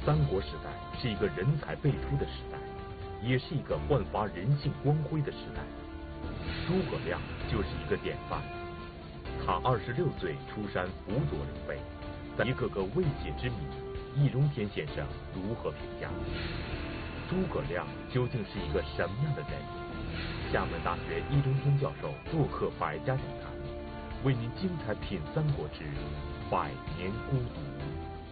三国时代是一个人才辈出的时代，也是一个焕发人性光辉的时代。诸葛亮就是一个典范。他26岁出山辅佐刘备，但一个个未解之谜，易中天先生如何评价？诸葛亮究竟是一个什么样的人？厦门大学易中天教授做客百家讲坛，为您精彩品三国之百年孤独。